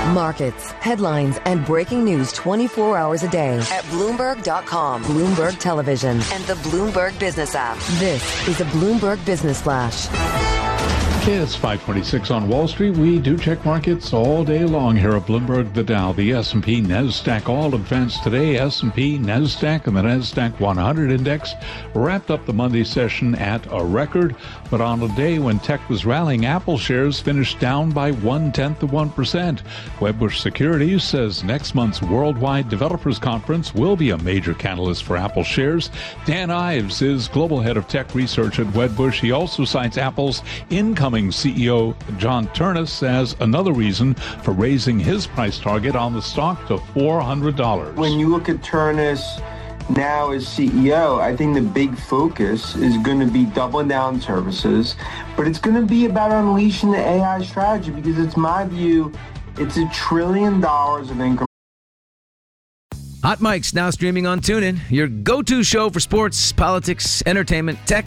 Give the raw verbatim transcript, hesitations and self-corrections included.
Markets, headlines, and breaking news twenty-four hours a day at Bloomberg dot com, Bloomberg Television, and the Bloomberg Business app. This is a Bloomberg Business Flash. It's five twenty-six on Wall Street. We do check markets all day long here at Bloomberg. The Dow, the S and P, NASDAQ all advanced today. S and P, NASDAQ, and the NASDAQ one hundred index wrapped up the Monday session at a record. But on a day when tech was rallying, Apple shares finished down by one-tenth of one percent. Wedbush Securities says next month's Worldwide Developers Conference will be a major catalyst for Apple shares. Dan Ives is global head of tech research at Wedbush. He also cites Apple's incoming C E O John Ternus as another reason for raising his price target on the stock to four hundred dollars. When you look at Ternus now as C E O, I think the big focus is going to be doubling down services, but it's going to be about unleashing the A I strategy because it's my view, it's a trillion dollars of income. Hot Mike's now streaming on TuneIn, your go-to show for sports, politics, entertainment, tech,